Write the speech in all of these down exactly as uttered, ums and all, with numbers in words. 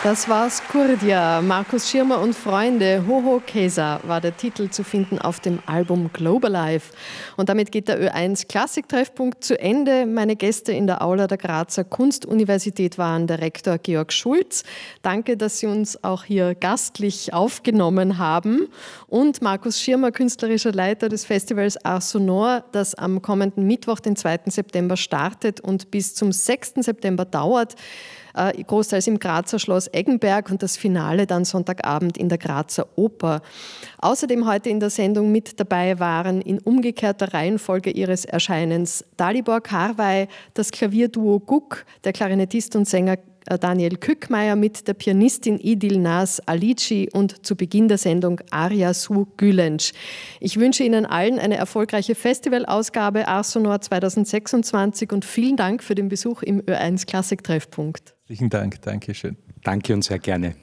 Das war Skurdia, Markus Schirmer und Freunde. Hoho Kesa war der Titel, zu finden auf dem Album Globalive. Und damit geht der Ö eins Klassiktreffpunkt zu Ende. Meine Gäste in der Aula der Grazer Kunstuniversität waren der Rektor Georg Schulz. Danke, dass Sie uns auch hier gastlich aufgenommen haben. Und Markus Schirmer, künstlerischer Leiter des Festivals Ars Sonor, das am kommenden Mittwoch, den zweiten September, startet und bis zum sechsten September dauert. Großteils im Grazer Schloss Eggenberg und das Finale dann Sonntagabend in der Grazer Oper. Außerdem heute in der Sendung mit dabei waren in umgekehrter Reihenfolge ihres Erscheinens Dalibor Karwey, das Klavierduo Guk, der Klarinettist und Sänger Daniel Kückmeier mit der Pianistin Idil Naz Alici und zu Beginn der Sendung Arya Su Gülenc. Ich wünsche Ihnen allen eine erfolgreiche Festivalausgabe Ars Sonor zweitausendsechsundzwanzig und vielen Dank für den Besuch im Ö eins Klassiktreffpunkt. Herzlichen Dank, danke schön. Danke und sehr gerne.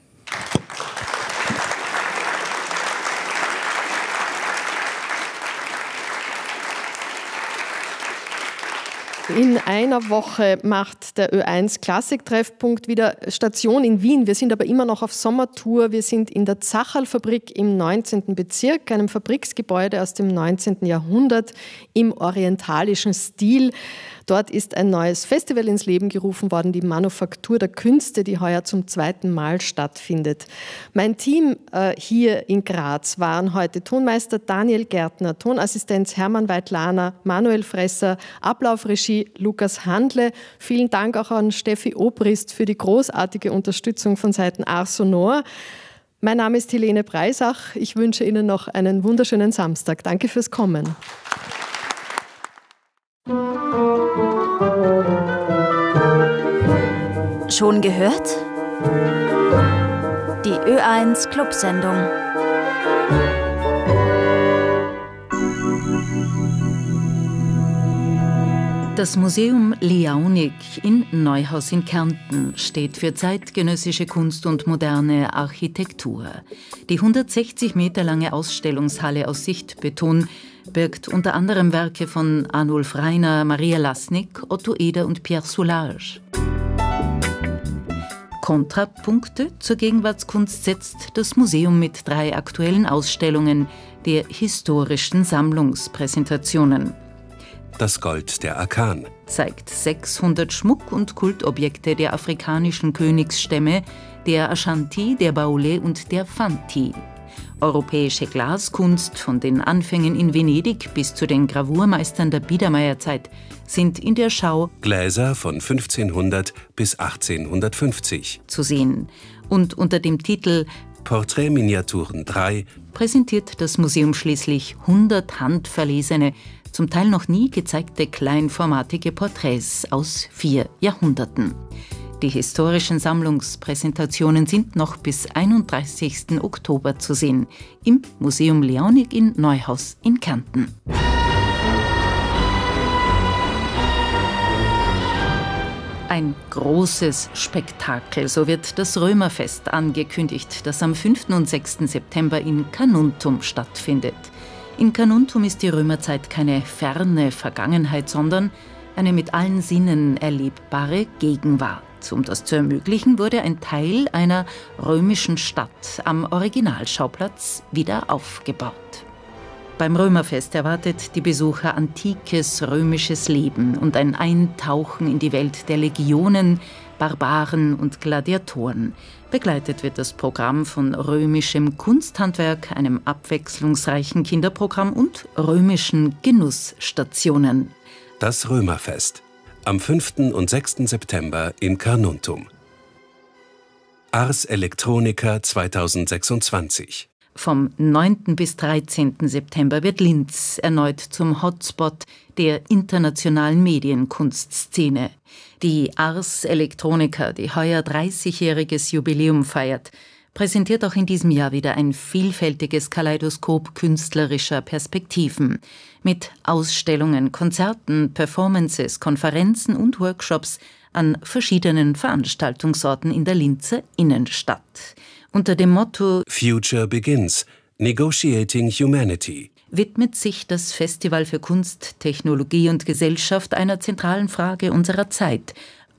In einer Woche macht der Ö eins Klassiktreffpunkt wieder Station in Wien. Wir sind aber immer noch auf Sommertour. Wir sind in der Zacherl-Fabrik im neunzehnten Bezirk, einem Fabriksgebäude aus dem neunzehnten Jahrhundert im orientalischen Stil. Dort ist ein neues Festival ins Leben gerufen worden, die Manufaktur der Künste, die heuer zum zweiten Mal stattfindet. Mein Team äh, hier in Graz waren heute Tonmeister Daniel Gärtner, Tonassistenz Hermann Weidlaner, Manuel Fresser, Ablaufregie Lukas Handle. Vielen Dank auch an Steffi Obrist für die großartige Unterstützung von Seiten Ars Sonor. Mein Name ist Helene Breisach. Ich wünsche Ihnen noch einen wunderschönen Samstag. Danke fürs Kommen. Schon gehört? Die Ö eins Clubsendung. Das Museum Liaunig in Neuhaus in Kärnten steht für zeitgenössische Kunst und moderne Architektur. Die hundertsechzig Meter lange Ausstellungshalle aus Sichtbeton birgt unter anderem Werke von Arnulf Rainer, Maria Lasnik, Otto Eder und Pierre Soulages. Kontrapunkte zur Gegenwartskunst setzt das Museum mit drei aktuellen Ausstellungen der historischen Sammlungspräsentationen. Das Gold der Akan zeigt sechshundert Schmuck- und Kultobjekte der afrikanischen Königsstämme, der Ashanti, der Baule und der Fanti. Europäische Glaskunst von den Anfängen in Venedig bis zu den Gravurmeistern der Biedermeierzeit sind in der Schau Gläser von fünfzehnhundert bis achtzehnhundertfünfzig zu sehen. Und unter dem Titel Porträtminiaturen drei präsentiert das Museum schließlich hundert handverlesene, zum Teil noch nie gezeigte kleinformatige Porträts aus vier Jahrhunderten. Die historischen Sammlungspräsentationen sind noch bis einunddreißigsten Oktober zu sehen im Museum Liaunig in Neuhaus in Kärnten. Ein großes Spektakel, so wird das Römerfest angekündigt, das am fünften und sechsten September in Carnuntum stattfindet. In Carnuntum ist die Römerzeit keine ferne Vergangenheit, sondern eine mit allen Sinnen erlebbare Gegenwart. Um das zu ermöglichen, wurde ein Teil einer römischen Stadt am Originalschauplatz wieder aufgebaut. Beim Römerfest erwartet die Besucher antikes römisches Leben und ein Eintauchen in die Welt der Legionen, Barbaren und Gladiatoren. Begleitet wird das Programm von römischem Kunsthandwerk, einem abwechslungsreichen Kinderprogramm und römischen Genussstationen. Das Römerfest am fünften und sechsten September in Carnuntum. Ars Electronica zweitausendsechsundzwanzig. Vom neunten bis dreizehnten September wird Linz erneut zum Hotspot der internationalen Medienkunstszene. Die Ars Electronica, die heuer dreißigjähriges Jubiläum feiert, präsentiert auch in diesem Jahr wieder ein vielfältiges Kaleidoskop künstlerischer Perspektiven. Mit Ausstellungen, Konzerten, Performances, Konferenzen und Workshops an verschiedenen Veranstaltungsorten in der Linzer Innenstadt. Unter dem Motto Future Begins – Negotiating Humanity widmet sich das Festival für Kunst, Technologie und Gesellschaft einer zentralen Frage unserer Zeit: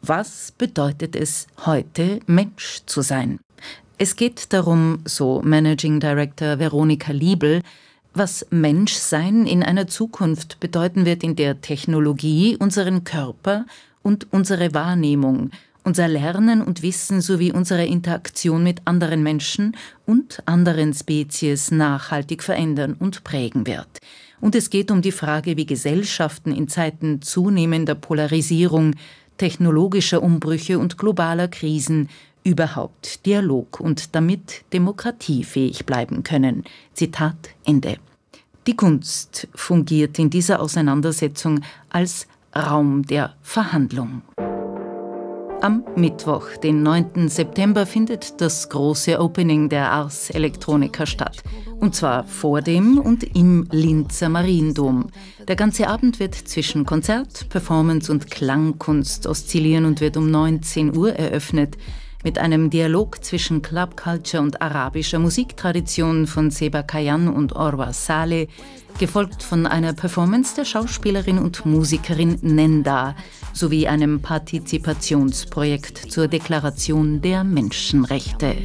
Was bedeutet es heute, Mensch zu sein? Es geht darum, so Managing Director Veronika Liebl, was Menschsein in einer Zukunft bedeuten wird, in der Technologie unseren Körper und unsere Wahrnehmung, unser Lernen und Wissen sowie unsere Interaktion mit anderen Menschen und anderen Spezies nachhaltig verändern und prägen wird. Und es geht um die Frage, wie Gesellschaften in Zeiten zunehmender Polarisierung, technologischer Umbrüche und globaler Krisen überhaupt Dialog und damit demokratiefähig bleiben können. Zitat Ende. Die Kunst fungiert in dieser Auseinandersetzung als Raum der Verhandlung. Am Mittwoch, den neunten September, findet das große Opening der Ars Electronica statt. Und zwar vor dem und im Linzer Mariendom. Der ganze Abend wird zwischen Konzert, Performance und Klangkunst oszillieren und wird um neunzehn Uhr eröffnet. Mit einem Dialog zwischen Club Culture und arabischer Musiktradition von Seba Kayan und Orwa Saleh, gefolgt von einer Performance der Schauspielerin und Musikerin Nenda sowie einem Partizipationsprojekt zur Deklaration der Menschenrechte.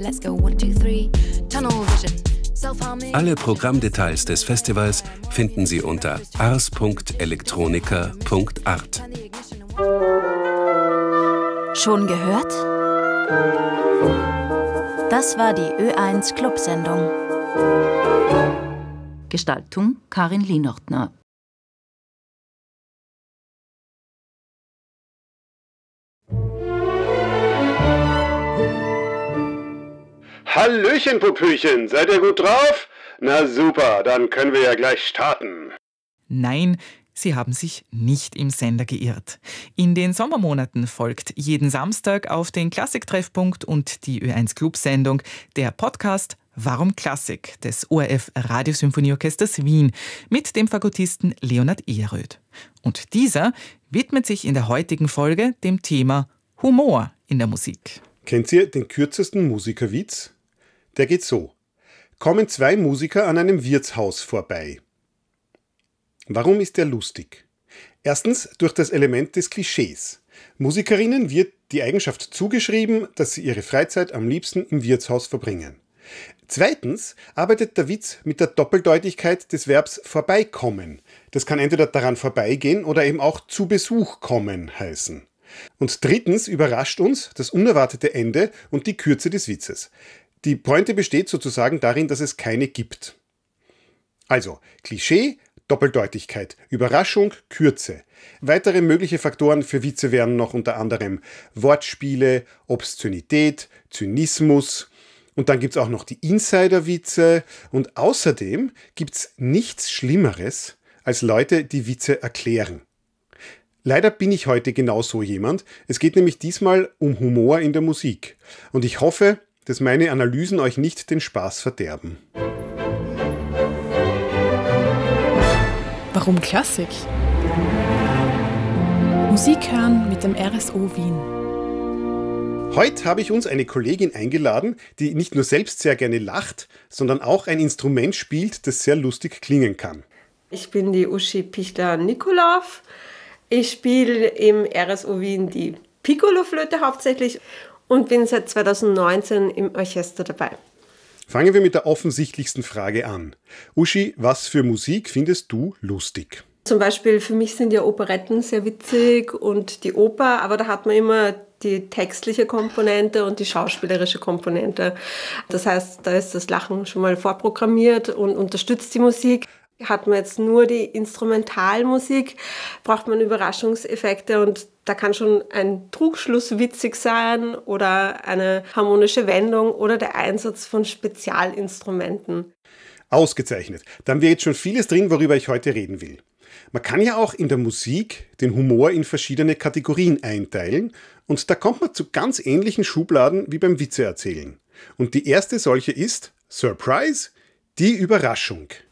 Alle Programmdetails des Festivals finden Sie unter ars punkt electronica punkt art. Schon gehört? Das war die Ö eins Clubsendung. Gestaltung Karin Lienortner. Hallöchen, Popöchen, seid ihr gut drauf? Na super, dann können wir ja gleich starten. Nein, Sie haben sich nicht im Sender geirrt. In den Sommermonaten folgt jeden Samstag auf den Klassiktreffpunkt und die Ö eins Clubsendung der Podcast Warum Klassik des O R F Radiosymphonieorchesters Wien mit dem Fagottisten Leonhard Ehröd. Und dieser widmet sich in der heutigen Folge dem Thema Humor in der Musik. Kennt ihr den kürzesten Musikerwitz? Der geht so. Kommen zwei Musiker an einem Wirtshaus vorbei. Warum ist der lustig? Erstens durch das Element des Klischees. Musikerinnen wird die Eigenschaft zugeschrieben, dass sie ihre Freizeit am liebsten im Wirtshaus verbringen. Zweitens arbeitet der Witz mit der Doppeldeutigkeit des Verbs vorbeikommen. Das kann entweder daran vorbeigehen oder eben auch zu Besuch kommen heißen. Und drittens überrascht uns das unerwartete Ende und die Kürze des Witzes. Die Pointe besteht sozusagen darin, dass es keine gibt. Also, Klischee, Doppeldeutigkeit, Überraschung, Kürze. Weitere mögliche Faktoren für Witze wären noch unter anderem Wortspiele, Obszönität, Zynismus. Und dann gibt es auch noch die Insider-Witze. Und außerdem gibt es nichts Schlimmeres als Leute, die Witze erklären. Leider bin ich heute genau so jemand. Es geht nämlich diesmal um Humor in der Musik. Und ich hoffe, dass meine Analysen euch nicht den Spaß verderben. Warum Klassik? Musik hören mit dem R S O Wien. Heute habe ich uns eine Kollegin eingeladen, die nicht nur selbst sehr gerne lacht, sondern auch ein Instrument spielt, das sehr lustig klingen kann. Ich bin die Uschi Pichler-Nikolav. Ich spiele im R S O Wien die Piccolo-Flöte hauptsächlich und bin seit zweitausendneunzehn im Orchester dabei. Fangen wir mit der offensichtlichsten Frage an. Uschi, was für Musik findest du lustig? Zum Beispiel für mich sind ja Operetten sehr witzig und die Oper, aber da hat man immer die textliche Komponente und die schauspielerische Komponente. Das heißt, da ist das Lachen schon mal vorprogrammiert und unterstützt die Musik. Hat man jetzt nur die Instrumentalmusik, braucht man Überraschungseffekte und da kann schon ein Trugschluss witzig sein oder eine harmonische Wendung oder der Einsatz von Spezialinstrumenten. Ausgezeichnet. Da haben wir jetzt schon vieles drin, worüber ich heute reden will. Man kann ja auch in der Musik den Humor in verschiedene Kategorien einteilen und da kommt man zu ganz ähnlichen Schubladen wie beim Witzeerzählen. Und die erste solche ist, Surprise, die Überraschung.